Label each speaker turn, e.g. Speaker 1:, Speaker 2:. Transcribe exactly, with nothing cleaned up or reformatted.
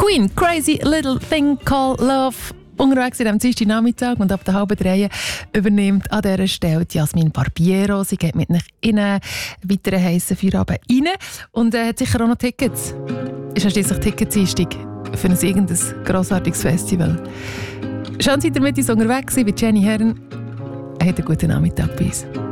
Speaker 1: Queen, Crazy Little Thing Called Love. Unterwegs am Dienstag Nachmittag und ab der halben drei übernimmt an dieser Stelle Jasmin Barbiero. Sie geht mit euch in einen weiteren heissen Feierabend rein und äh, hat sicher auch noch Tickets. Ist ja schliesslich Ticketdienstag für ein irgendein grossartiges Festival. Schön, seid ihr mit uns unterwegs bei Jenny Herren. Habt einen guten Nachmittag bei uns.